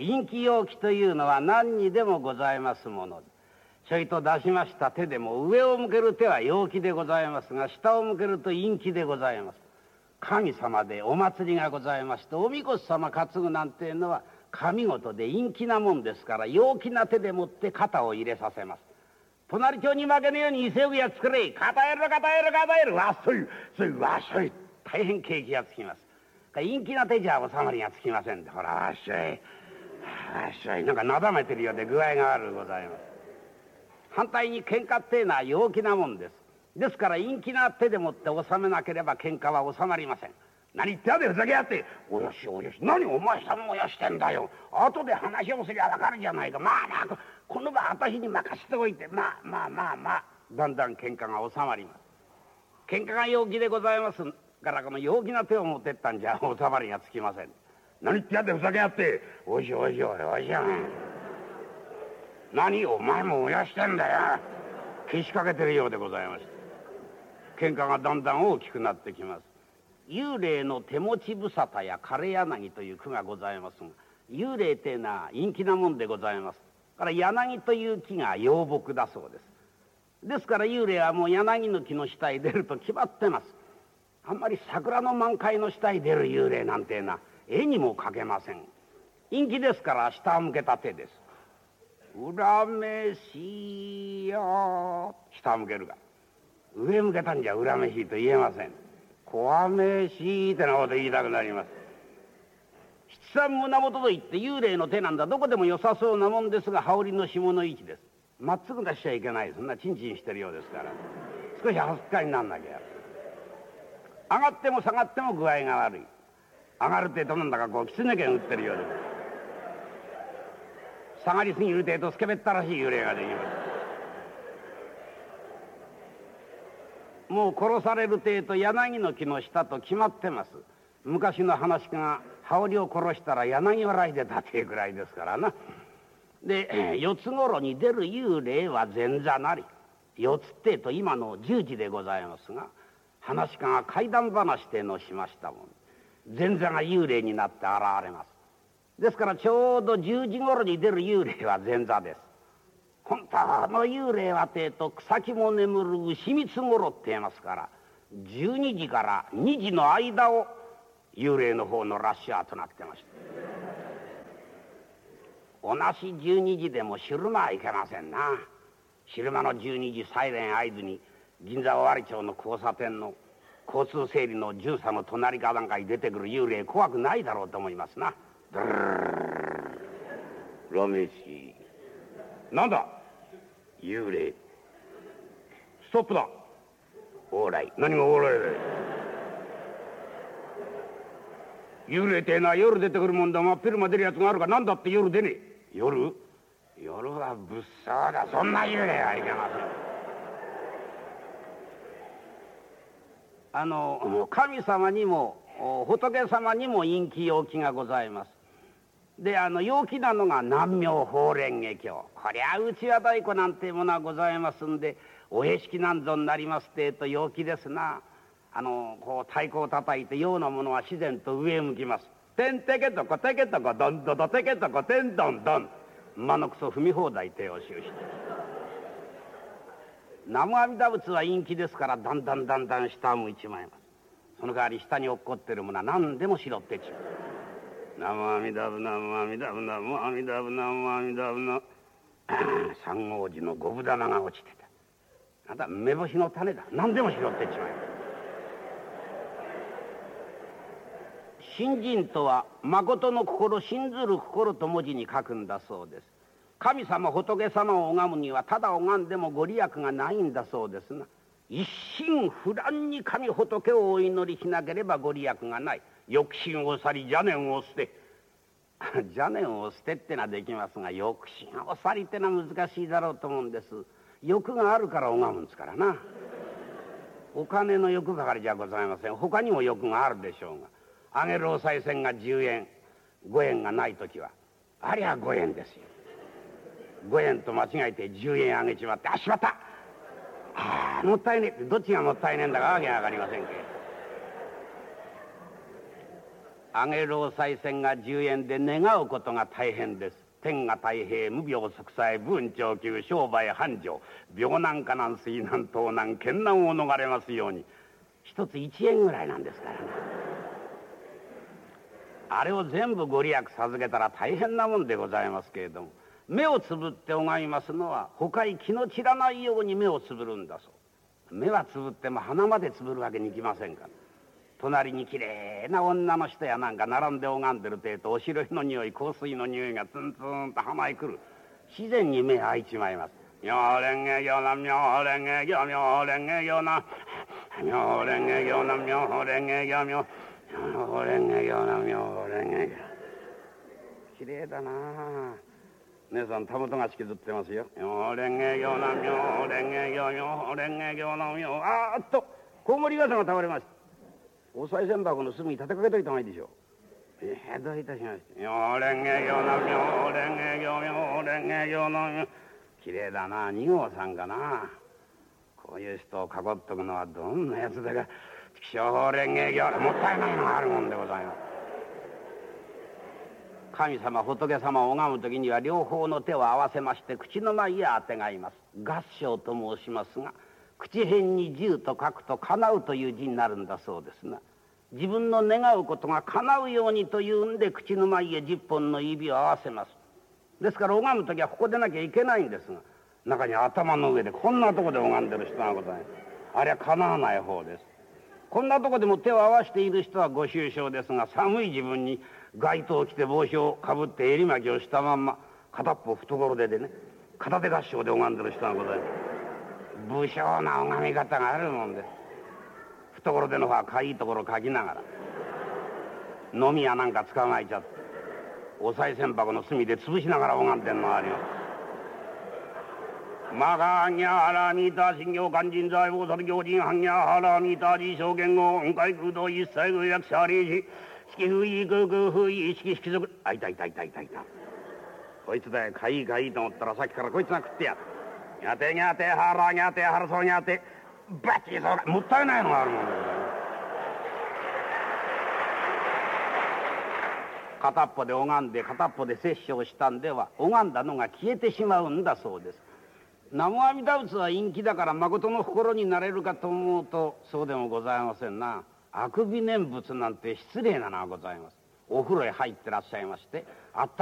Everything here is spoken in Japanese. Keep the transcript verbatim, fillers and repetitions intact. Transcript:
陰気陽気というのは何にでもございますもので、ちょいと出しました手でも上を向ける手は陽気でございますが、下を向けると陰気でございます。神様でお祭りがございまして、おみこし様担ぐなんていうのは神事で陰気なもんですから、陽気な手でもって肩を入れさせます。隣町に負けぬように伊勢海老は作れ、肩える肩える肩える、わっそいそいわっそい、大変景気がつきます。陰気な手じゃ収まりがつきませんで、ほらわっしょいわっしょい、なんかなだめてるようで具合が悪うございます。反対に喧嘩っていうのは陽気なもんです。ですから陰気な手でもって収めなければ喧嘩は収まりません。何言ってやでふざけやって、およしおよし、何お前さんもよしてんだよ、後で話をすりゃわかるじゃないか、まあまあこの場私に任せておいて、まあまあまあまあ、だんだん喧嘩が収まります。喧嘩が陽気でございますから、この陽気な手を持ってったんじゃ収まりがつきません。何言ってやでふざけやって、おいしおいしおいおいしおい、何お前も燃やしてんだよ、けしかけてるようでございまして、喧嘩がだんだん大きくなってきます。幽霊の手持ち無沙汰や枯柳という句がございますが、幽霊っていうのは陰気なもんでございますから、柳という木が陽木だそうです。ですから幽霊はもう柳の木の下へ出ると決まってます。あんまり桜の満開の下へ出る幽霊なんていうのは絵にも描けません。陰気ですから下を向けた手です。恨めしや、下を向けるが、上向けたんじゃ恨めしいと言えません。怖めしいってなこと言いたくなります。七三胸元と言って幽霊の手なんだ、どこでも良さそうなもんですが、羽織の下の位置です。まっつぐ出しちゃいけない。そんなチンチンしてるようですから、少しはすっかりになんなきゃ。上がっても下がっても具合が悪い。上がるってえとなんだかこう狐剣打ってるようで、下がりすぎるてえとスケベったらしい幽霊ができます。もう殺されるてえと柳の木の下と決まってます。昔の話が羽織を殺したら柳笑いでたてえくらいですからな。で四つ頃に出る幽霊は前座なり、四つってえと今の十時でございますが、話家が怪談話ってのをしましたもん。前座が幽霊になって現れます。ですからちょうど十時頃に出る幽霊は前座です。本当の幽霊はてえと草木も眠る牛三つ頃って言いますから、じゅうにじからにじの間を幽霊の方のラッシャーとなってました。同じじゅうにじでも昼間はいけませんな。昼間のじゅうにじサイレン合図に銀座尾張町の交差点の交通整理の巡査の隣かなんかに出てくる幽霊、怖くないだろうと思いますな。ドゥルルルラメシなんだ幽霊、ストップだ。オーライ、何もオーライだよ。幽霊ってえのは夜出てくるもんだ。真っ昼間出るやつがあるか。なんだって夜出ねえ。夜夜は物騒だ。そんな幽霊はいけません。あの神様にも仏様にも陰気陽気がございます。であの陽気なのが南明法蓮華経。こりゃうちわ太鼓なんていうものはございますんで、お屋敷なんぞになりますってえと陽気ですな。あのこう太鼓を叩いて陽のものは自然と上へ向きます。てんてけとこてけとこどんどどてけとこてんどんどん、馬のくそ踏み放題手をしゅうして、南無阿弥陀仏は陰気ですからだんだんだんだん下を向いちまいます。その代わり下に落っこってるものは何でも拾ってっちまう。南無阿弥陀仏南無阿弥陀仏南無阿弥陀仏南無阿弥陀仏の三王子の五分玉が落ちてた。あんた目星の種だ。何でも拾ってっちまいます。信心とは誠の心、信ずる心と文字に書くんだそうです。神様仏様を拝むにはただ拝んでもご利益がないんだそうですな。一心不乱に神仏をお祈りしなければご利益がない。欲心を去り邪念を捨て邪念を捨てってのはできますが、欲心を去りってのは難しいだろうと思うんです。欲があるから拝むんですからな。お金の欲ばかりじゃございません。他にも欲があるでしょうが、あげるお賽銭がじゅうえんごえんがない時はありゃごえんですよ。ごえんと間違えてじゅうえんあげちまって、あしまった、あもったいねえって、どっちがもったいねえんだかわけが分かりませんけど、 あげるお賽銭がじゅうえんで願うことが大変です。天下太平、無病息災、文長久、商売繁盛、病難火難水難盗難険難を逃れますように。一ついちえんぐらいなんですからな。あれを全部ご利益授けたら大変なもんでございますけれども、目をつぶって拝みますのは他に気の散らないように目をつぶるんだそう。目はつぶっても鼻までつぶるわけにいきませんから。隣にきれいな女の人やなんか並んで拝んでるてえとおしろいの匂い、香水の匂いがツンツンと鼻へ来る。自然に目が開いちまいます。妙蓮華経な妙蓮華経妙蓮華経な妙蓮華経な妙蓮華経妙妙蓮華経な妙蓮華経。きれいだなあ。姉さんたもとが引きずってますよ。妙蓮華経な妙蓮華経妙蓮華経な妙。あーっとコウモリ傘が倒れました。お賽銭箱の隅に立てかけといた方がいいでしょう。ええ、どういたしまして。妙蓮華経な妙蓮華経妙蓮華経な妙。きれいだな、二号さんかな。こういう人を囲っとくのはどんなやつだか。気象蓮華経もったいないのがあるもんでございます。神様仏様を拝む時には両方の手を合わせまして口の前へあてがいます。合掌と申しますが、口辺に十と書くと叶うという字になるんだそうですな。自分の願うことが叶うようにというんで口の前へ十本の指を合わせます。ですから拝む時はここでなきゃいけないんですが、中に頭の上でこんなとこで拝んでる人がございます。あれは叶わない方です。こんなとこでも手を合わせている人はご愁傷ですが、寒い自分に街灯を着て帽子をかぶって襟巻きをしたまんま片っぽ懐ででね、片手合掌で拝んでる人がございます。武将な拝み方があるもんです。懐での方はかいいところかきながら飲みやなんか捕まえちゃってお賽銭箱の隅で潰しながら拝んでんのがあるよ。マガニャハラミタ信行勧進財宝卒業人ハニャハラミタ自証言語音階空洞一切具役者礼士式不意空空不意式式族。あいたいたいたいたいた。こいつだよ、かいいかいいと思ったらさっきからこいつが食ってやる。にゃてにゃてはらにゃてはらそうにゃてバッチリそうかもったいないのがあるもんだよ。片っぽで拝んで片っぽで殺生したんでは拝んだのが消えてしまうんだそうです。南無阿弥陀仏は陰気だから誠の心になれるかと思うとそうでもございませんな。あくび念仏なんて失礼なのがございます。お風呂へ入ってらっしゃいましてあった